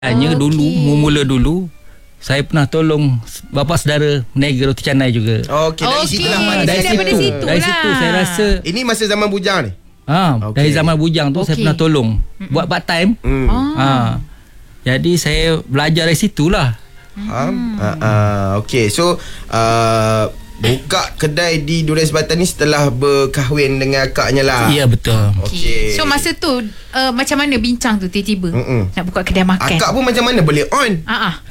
Hanya dulu, mula dulu saya pernah tolong bapa saudara meniaga roti canai juga. Okey, dari situ lah. Dari situ saya rasa ini masa zaman bujang ni. Dari zaman bujang tu saya pernah tolong buat part time. Jadi saya belajar dari situlah. Okey, so buka kedai di Durian Sebatan ni setelah berkahwin dengan akaknya lah. Ya, betul. Okey. So masa tu macam mana bincang tu tiba-tiba nak buka kedai makan? Akak pun macam mana boleh on?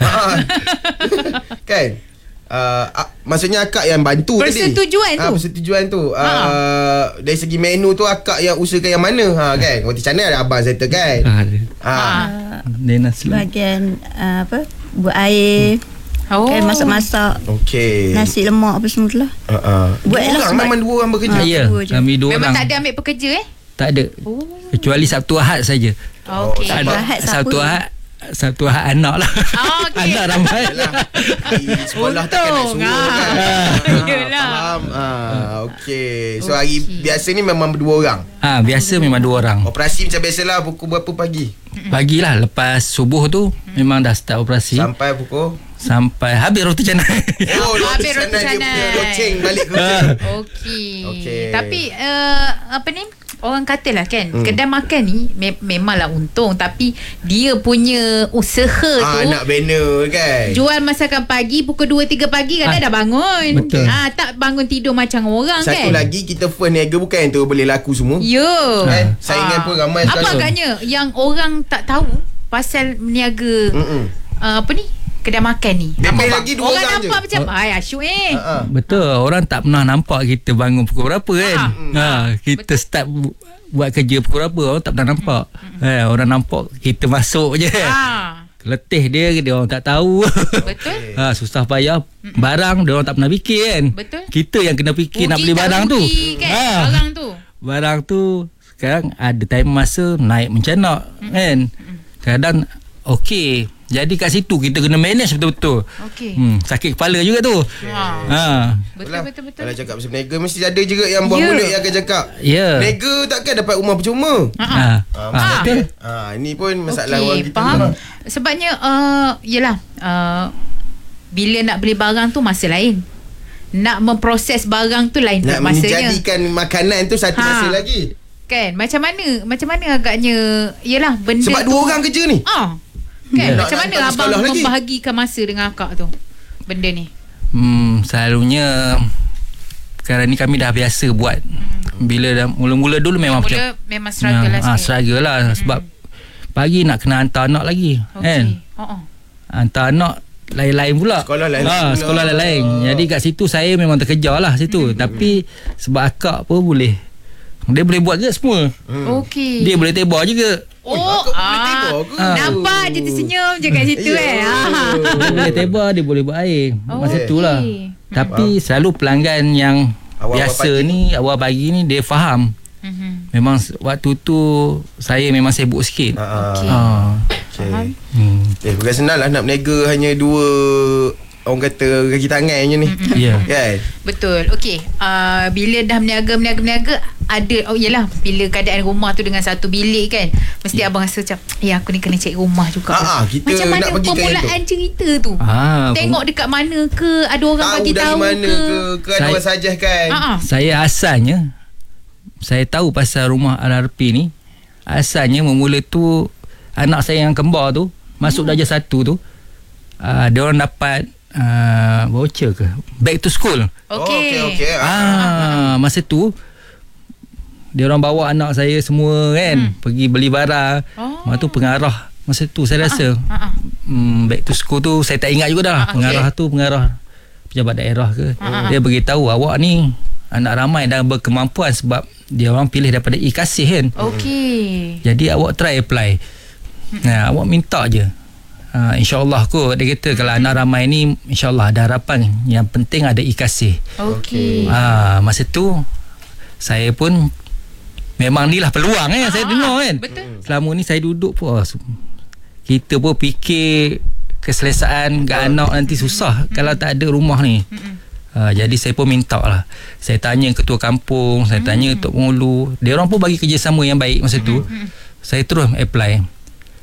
Kan? Maksudnya akak yang bantu persetujuan tadi. Persetujuan tu. Dari segi menu tu akak yang usahakan yang mana? Kan? Roti canai ada abang settle kan? Bahagian buat air. Kan masak-masak. Okey. Nasi lemak apa semua tu lah. Buatlah memang dua orang bekerja. Ya, kami dua orang. Memang tak ada ambil pekerja Tak ada. Kecuali Sabtu Ahad saja. Okey. Sabtu Ahad anak lah. Anak ramai. Sekolah takkan nak suruh kan. Faham. Okey. So hari biasa ni memang berdua orang. Biasa memang dua orang. Operasi macam biasalah pukul berapa pagi? Pagilah lepas subuh tu memang dah start operasi. Sampai habis roti canai. Habis roti canai. Dia loceng balik ke. Okey. Tapi orang katalah kan, kedai makan ni memanglah untung, tapi dia punya usaha tu nak banner kan. Jual masakan pagi pukul 2-3 pagi kadang dah bangun. Betul. Tak bangun tidur macam orang Satu kan. Satu lagi kita first niaga bukan yang tu boleh laku semua. Ya. Saingan pun ramai sekali. Apa agaknya yang orang tak tahu pasal meniaga kedai makan ni? Lebih lagi dua orang nampak je macam asyuk Betul. Orang tak pernah nampak kita bangun pukul berapa kan. Kita start buat kerja pukul berapa, orang tak pernah nampak. Orang nampak kita masuk je. Letih dia orang tak tahu. Betul. Susah payah barang dia orang tak pernah fikir kan. Betul. Kita yang kena fikir nak beli barang tu kan? Barang tu sekarang ada time masa naik mencanak kan. Kadang okey. Jadi kat situ kita kena manage betul-betul. Sakit kepala juga tu. Betul. Kalau cakap pasal berniaga mesti ada juga yang buah mulut yang akan cakap. Berniaga takkan dapat rumah percuma. Betul. Ini pun masalah orang kita. Faham. Sebabnya yelah, bila nak beli barang tu masa lain. Nak memproses barang tu lain nak masanya. Nak menjadikan makanan tu satu masa lagi. Kan? Macam mana agaknya yelah benda sebab tu. 2 orang kerja ni. Kan? Macam mana abang membahagikan masa dengan akak tu benda ni? Selalunya sekarang ni kami dah biasa buat. Bila dah mula-mula dulu memang struggle lah sikit. Struggle lah sebab pagi nak kena hantar anak lagi kan. Hantar anak lain-lain pula. Sekolah lain-lain. Jadi kat situ saya memang terkejar lah situ. Tapi sebab akak pun boleh. Dia boleh buat je semua. Okey. Dia boleh tebak juga. Nampak je tersenyum je kat situ Dia boleh tebak, dia boleh buat air. Masa tu lah. Tapi selalu pelanggan yang biasa ni, awal pagi ni dia faham. Memang waktu tu saya memang sibuk sikit. Bukan senang lah nak berniaga hanya 2 orang kata kaki tangan je ni. Kan? Betul. Okey. Bila dah berniaga ada yelah bila keadaan rumah tu dengan satu bilik kan, mesti abang rasa macam aku ni kena cari rumah juga. Kita macam mana nak pergi permulaan cerita tu? Tengok dekat mana ke, ada orang bagi tahu ke ada orang sajahkan. Saya asalnya saya tahu pasal rumah RRP ni. Asalnya memula tu anak saya yang kembar tu masuk darjah 1 tu, dia orang dapat voucher ke back to school. Okey. Masa tu dia orang bawa anak saya semua kan pergi beli barang. Masa tu pengarah masa tu saya rasa back to school tu saya tak ingat juga dah. Pengarah tu pengarah pejabat daerah ke. Dia beritahu awak ni anak ramai dan berkemampuan sebab dia orang pilih daripada kasih kan. Jadi awak try apply. Awak minta je. InsyaAllah kot dia kata kalau anak ramai ni InsyaAllah ada harapan. Yang penting ada kasih. Masa tu saya pun memang ni lah peluang saya dengar kan. Selama ni saya duduk pun kita pun fikir keselesaan ke anak nanti susah kalau tak ada rumah ni. Jadi saya pun minta lah. Saya tanya ketua kampung, saya tanya Tok Pengulu, dia orang pun bagi kerjasama yang baik masa tu. Saya terus apply.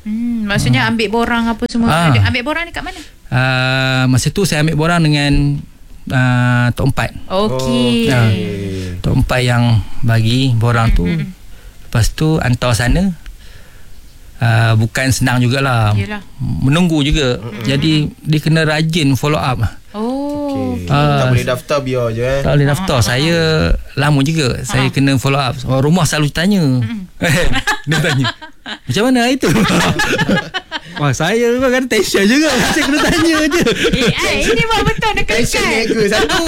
Maksudnya ambil borang apa semua. Ambil borang ni kat mana? Masa tu saya ambil borang dengan Tok Empat. Okey. Tok Empat yang bagi borang tu. Lepas tu hantar sana. Bukan senang jugalah. Yelah. Menunggu juga. Jadi dia kena rajin follow up. Tak boleh daftar biar je Tak boleh daftar. Saya lama juga saya kena follow up. Orang rumah selalu tanya. Dia tanya, macam mana hari tu? Wah, saya memang kan tension juga. Saya kena tanya je. Ini memang betul nak kena tension nega satu.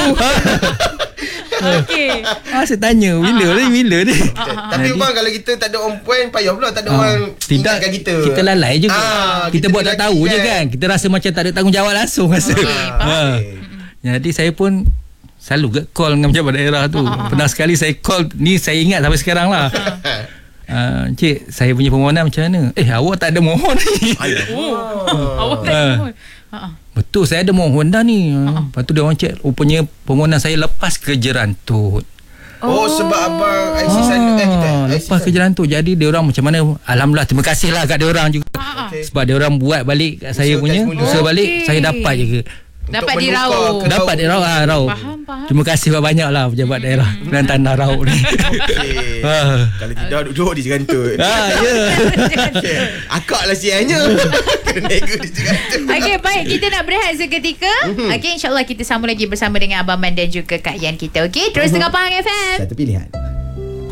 Okey. Saya tanya bila ni. Tapi bang, kalau kita tak ada on point, payah pula tak ada orang ingatkan kita. Kita lalai juga. Kita buat tak tahu je kan. Kita rasa macam tak ada tanggungjawab langsung rasa. Jadi saya pun selalu call dengan pejabat daerah tu. Pernah sekali saya call, ni saya ingat sampai sekarang lah. Cik, saya punya permohonan macam mana? Awak tak ada mohon ni. Awak tak ada mohon. Betul, saya ada mohon dah ni. Lepas tu dia orang cek, rupanya permohonan saya lepas kerja rantut. Sebab abang IC sana lepas kerja rantut. Jadi dia orang macam mana, alhamdulillah, terima kasih lah kat dia orang juga. Sebab dia orang buat balik kat saya punya usaha balik, saya dapat je. Dapat diraup. Dapat diraup. Faham. Terima kasih banyak lah pejabat daerah dan tanah raup ni. Kalau tidak duduk di Jerantut. Akak lah sianya. Kena nego di Jerantut. Okey, baik, kita nak berehat seketika. Okey, insyaAllah kita sambung lagi bersama dengan Abang Man dan juga Kak Yan kita. Okey, terus dengar Pahang FM. Satu pilihan.